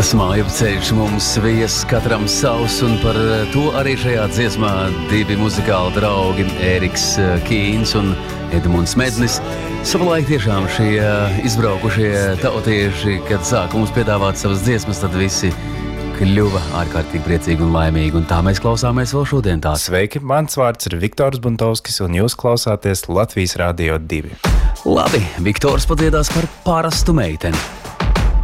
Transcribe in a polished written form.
Tas mājupceļš mums vies katram savs, un par to arī šajā dziesmā divi muzikāli draugi, Ēriks Kīns un Edmunds Mednis. Savulaik tiešām šie izbraukušie tautieši, kad sāka mums piedāvāt savas dziesmas, tad visi kļuva ārkārtīgi priecīgi un laimīgi, un tā mēs klausāmies vēl šodien tās. Sveiki, mans vārds ir Viktors Buntovskis, un jūs klausāties Latvijas Radio 2. Labi, Viktors padziedās par parastu meiteni.